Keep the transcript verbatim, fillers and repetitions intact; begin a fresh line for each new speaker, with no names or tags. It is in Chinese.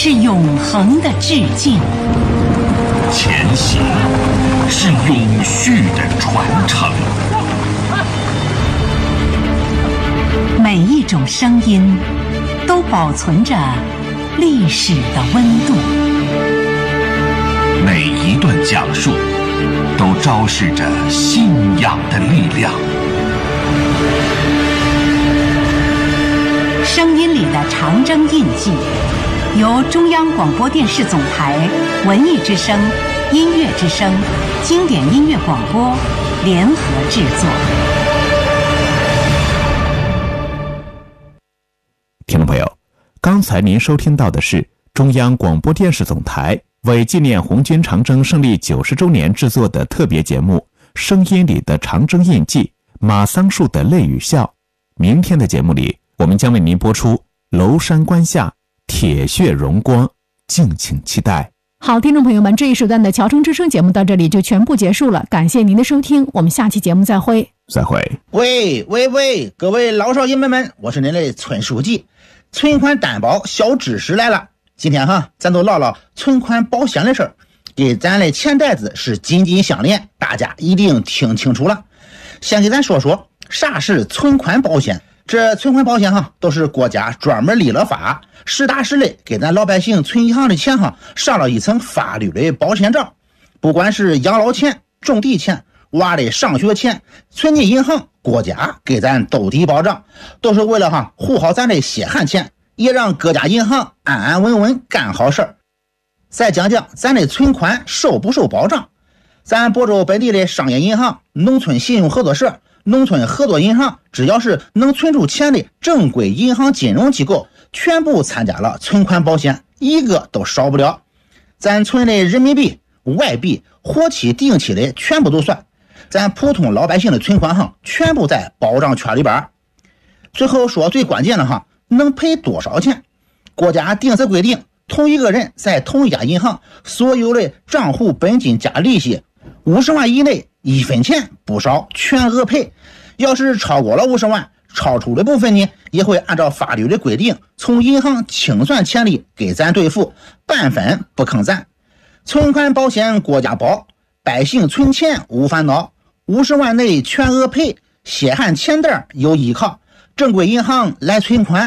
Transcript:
是永恒的致敬，
前行是永续的传承。
每一种声音都保存着历史的温度，
每一段讲述都昭示着信仰的力量。
声音里的长征印记，由中央广播电视总台文艺之声、音乐之声、经典音乐广播联合制作。
听众朋友，刚才您收听到的是中央广播电视总台为纪念红军长征胜利九十周年制作的特别节目《声音里的长征印记：马桑树的泪与笑》。明天的节目里，我们将为您播出娄山关下铁血荣光，敬请期待。
好，听众朋友们，这一时段的侨生之声节目到这里就全部结束了，感谢您的收听，我们下期节目再会。
再会。
喂喂喂，各位老少爷们们，我是您的村书记。存款担保小知识来了，今天哈，咱都唠唠存款保险的事儿，给咱的钱袋子是紧紧相连，大家一定听清楚了。先给咱说说啥是存款保险。这存款保险哈，都是国家专门立了法，实打实的给咱老百姓存银行的钱哈，上了一层法律的保险罩。不管是养老钱、种地钱、娃的上学钱，存进银行，国家给咱兜底保障，都是为了哈护好咱的血汗钱，也让各家银行安安稳稳干好事儿。再讲讲咱的存款受不受保障。咱亳州本地的商业银行、农村信用合作社、农村合作银行，只要是能存出钱的正规银行金融机构，全部参加了存款保险，一个都少不了。咱存的人民币、外币、活期、定期的全部都算，咱普通老百姓的存款哈，全部在保障圈里边。最后说最关键的哈，能赔多少钱？国家定则规定，同一个人在同一家银行所有的账户本金加利息五十万以内，一分钱不少，全额赔。要是超过了五十万，超出的部分呢，也会按照法律的规定，从银行清算钱里给咱兑付，半分不坑咱。存款保险国家保，百姓存钱无烦恼，五十万内全额赔，血汗钱袋有依靠，正规银行来存款